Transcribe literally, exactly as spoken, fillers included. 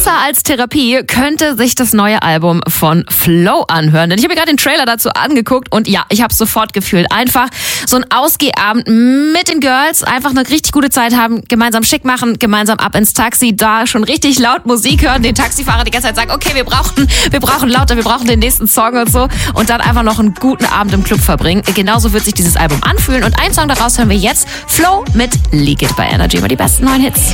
Besser als Therapie könnte sich das neue Album von Flo anhören. Denn ich habe mir gerade den Trailer dazu angeguckt und ja, ich habe es sofort gefühlt. Einfach so ein Ausgehabend mit den Girls, einfach eine richtig gute Zeit haben, gemeinsam schick machen, gemeinsam ab ins Taxi, da schon richtig laut Musik hören, den Taxifahrer die ganze Zeit sagen, okay, wir brauchen, wir brauchen lauter, wir brauchen den nächsten Song und so und dann einfach noch einen guten Abend im Club verbringen. Genauso wird sich dieses Album anfühlen und einen Song daraus hören wir jetzt, Flo mit Leak It bei Energy, immer die besten neuen Hits.